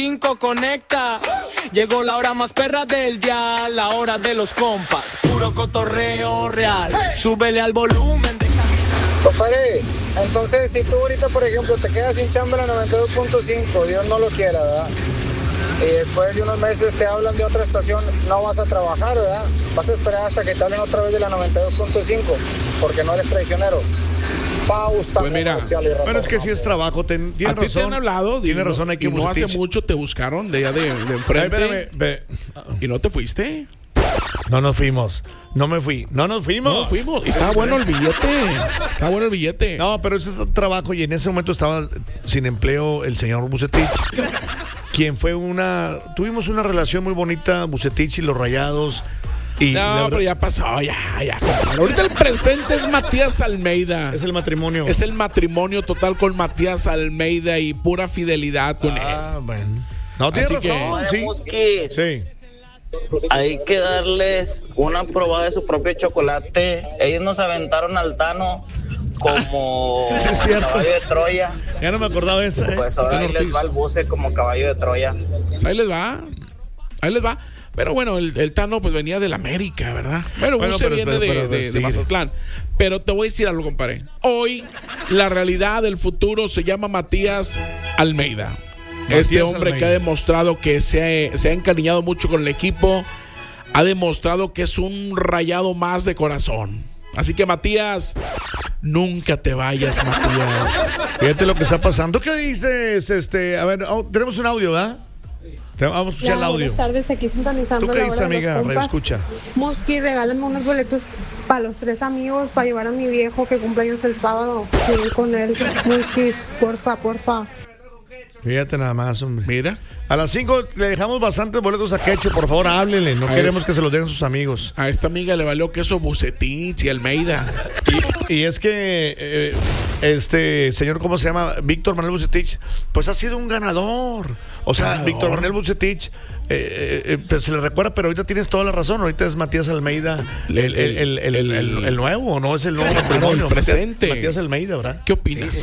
Conecta, llegó la hora más perra del día, la hora de los compas, puro cotorreo real, súbele al volumen de... Compadre, entonces si tú ahorita por ejemplo te quedas sin chamba en la 92.5, Dios no lo quiera, ¿verdad? Y después de unos meses te hablan de otra estación, no vas a trabajar, ¿verdad? Vas a esperar hasta que te hablen otra vez de la 92.5, porque no eres traicionero. Pausa. Pues mira, bueno, es que si es trabajo, tienes razón. ¿A ti te han hablado? Tiene razón, hay que y no hace mucho te buscaron de allá de enfrente. Ve. ¿Y no te fuiste? No nos fuimos. No me fui. No nos fuimos. No nos fuimos. Estaba bueno el billete. No, pero ese es un trabajo y en ese momento estaba sin empleo el señor Bucetich. Quien fue tuvimos una relación muy bonita, Bucetich y los Rayados. Y no, pero ya pasó, ya. Ahorita el presente es Matías Almeida. Es el matrimonio. Es el matrimonio total con Matías Almeida y pura fidelidad con él. Bueno. No, tienes razón. Sí. Hay que darles una probada de su propio chocolate. Ellos nos aventaron al Tano como caballo de Troya. Ya no me acordaba de eso. Pues ahora ahí les va el buce como caballo de Troya. Ahí les va. Pero bueno, el Tano pues venía del América, ¿verdad? Bueno, Buce viene de Mazatlán. Pero te voy a decir algo, compadre. Hoy la realidad del futuro se llama Matías Almeida. Este hombre que ha demostrado que se ha encariñado mucho con el equipo, ha demostrado que es un rayado más de corazón. Así que Matías, nunca te vayas, Matías. Fíjate lo que está pasando. ¿Qué dices? A ver, tenemos un audio, ¿verdad? Vamos a escuchar el audio. Buenas tardes, aquí sintonizando. ¿Tú qué dices, amiga? Escucha. Mosqui, regálame unos boletos para los 3 amigos, para llevar a mi viejo que cumpleaños el sábado. Quiero ir con él. Mosqui, porfa. Fíjate nada más, hombre. Mira. A las 5 le dejamos bastantes boletos a Quecho. Por favor, háblenle. No queremos que se los den sus amigos. A esta amiga le valió queso Bucetich y Almeida. Y es que señor, ¿cómo se llama? Víctor Manuel Bucetich, pues ha sido un ganador. O sea, Víctor Manuel Bucetich pues se le recuerda, pero ahorita tienes toda la razón. Ahorita es Matías Almeida el nuevo, ¿no? Es el nuevo matrimonio. El presente. Matías Almeida, ¿verdad? ¿Qué opinas?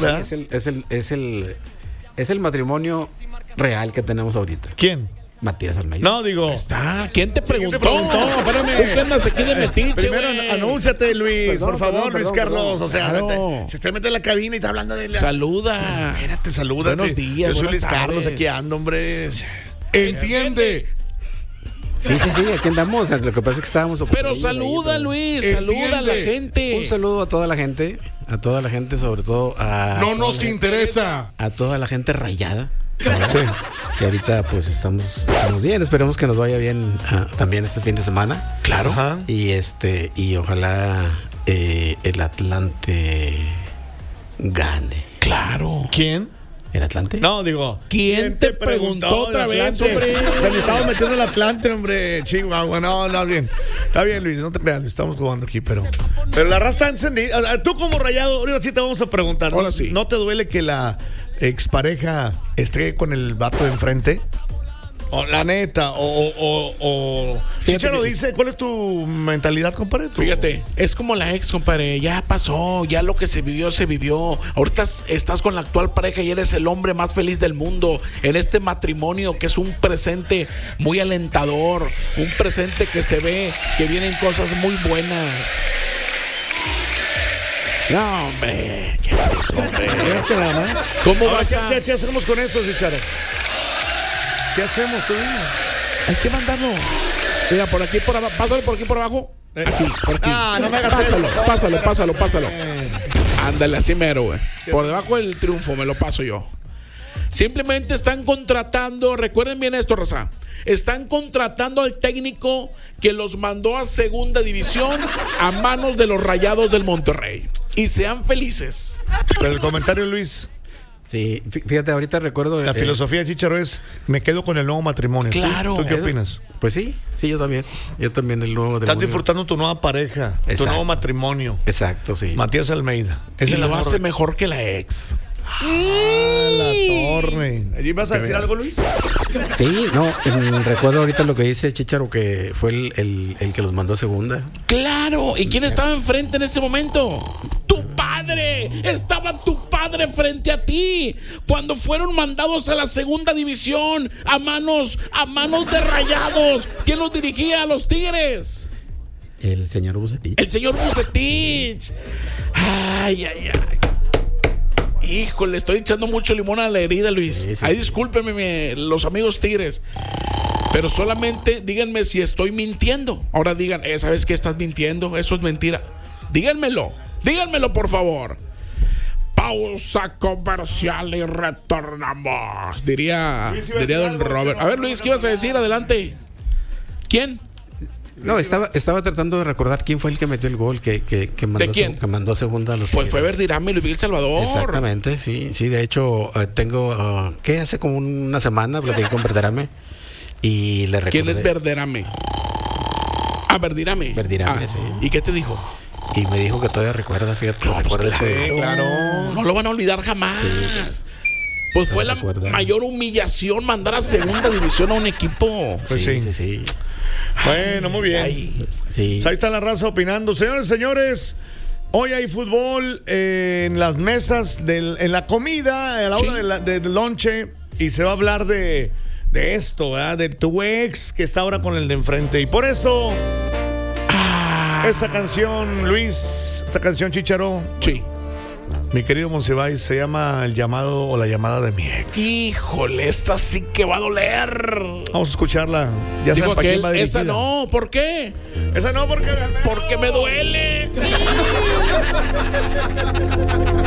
Sí, es el matrimonio real que tenemos ahorita. ¿Quién? Matías Almeida. No, digo. Está. ¿Quién te preguntó? Espérame. ¿Tú qué andas aquí de metiche, Primero, anúnciate, Luis, por favor, Luis Carlos. O sea, claro. Si usted mete en la cabina y está hablando de la... Saluda. Espérate, saluda. Buenos días, Yo soy Luis tardes. Carlos, aquí ando, hombre. Entiende. Sí, aquí andamos. Lo que pasa es que estábamos... Pero saluda, Luis. Saluda a la gente. Un saludo a toda la gente. A toda la gente, sobre todo a... No nos interesa. A toda la gente rayada. Sí. Que ahorita pues estamos bien. Esperemos que nos vaya bien también este fin de semana. Claro. Ajá. Y ojalá el Atlante gane. Claro. ¿Quién? ¿El Atlante? No, digo. ¿Quién te preguntó otra vez, hombre? Se le estaba metiendo el Atlante, hombre. Chihuahua, no, bien. Está bien, Luis, no te creas, estamos jugando aquí, pero la raza está encendida. Tú como Rayado, ahora sí te vamos a preguntar. Ahora sí. ¿No te duele que la expareja esté con el vato de enfrente? O la neta, Chicharo dice, ¿cuál es tu mentalidad, compadre? Fíjate, es como la ex, compadre. Ya pasó, ya lo que se vivió. Ahorita estás con la actual pareja y eres el hombre más feliz del mundo en este matrimonio, que es un presente muy alentador, un presente que se ve que vienen cosas muy buenas. No, hombre, ¿qué es eso, hombre? Fíjate nada más. ¿Cómo ahora, vas a...? ¿Qué hacemos con esto, Chicharo? ¿Qué hacemos tú? Hay que mandarlo. Mira, por aquí, por abajo. Pásalo por aquí, por abajo. Aquí, por aquí. No me hagas Pásalo. Ándale, así mero, güey. Por debajo del triunfo me lo paso yo. Simplemente están contratando, recuerden bien esto, raza. Están contratando al técnico que los mandó a segunda división a manos de los Rayados del Monterrey. Y sean felices. Pero el comentario, Luis. Sí, fíjate, ahorita recuerdo... La filosofía de Chicharo es, me quedo con el nuevo matrimonio. Claro. ¿Tú qué opinas? Pues sí, yo también. Yo también el nuevo matrimonio. Estás disfrutando tu nueva pareja, tu nuevo matrimonio. Exacto, sí. Matías Almeida. Y lo hace mejor que la ex. La torre. ¿Y vas a decir algo, Luis? Sí, no, recuerdo ahorita lo que dice Chicharo, que fue el que los mandó a segunda. Claro. ¿Y quién estaba enfrente en ese momento? ¡Tu padre! padre, estaba tu padre frente a ti cuando fueron mandados a la segunda división a manos de Rayados. ¿Quién los dirigía a los Tigres? El señor Vucetich. El señor Vucetich. Ay. Híjole, estoy echando mucho limón a la herida, Luis. Sí. Ay, discúlpenme, los amigos Tigres. Pero solamente díganme si estoy mintiendo. Ahora digan, ¿sabes qué? Estás mintiendo, eso es mentira. Díganmelo, por favor. Pausa comercial y retornamos. Diría don Robert. A ver, Luis, ¿qué ibas a decir? Adelante. ¿Quién? No, estaba tratando de recordar quién fue el que metió el gol que mandó a segunda a los Pues fue Verdirame y Luis El Salvador. Exactamente, sí, de hecho tengo hace como una semana platiqué con Verdirame y le recordé. ¿Quién es Verdirame? Verdirame. Sí. ¿Y qué te dijo? Y me dijo que todavía recuerda, fíjate, recuerda ese. Claro. No lo van a olvidar jamás. Sí. Pues fue la mayor humillación mandar a segunda división a un equipo. Pues sí. Bueno, muy bien. Sí. Ahí está la raza opinando. Señores, hoy hay fútbol en las mesas, en la comida, a la hora del lonche, y se va a hablar de esto, ¿verdad? De tu ex que está ahora con el de enfrente. Y por eso, esta canción, Luis, Chícharo. Sí. Mi querido Monsiváis, se llama El llamado o la llamada de mi ex. Híjole, esta sí que va a doler. Vamos a escucharla. Ya saben para quién va dirigida. Esa no, ¿por qué? Esa no, porque me duele.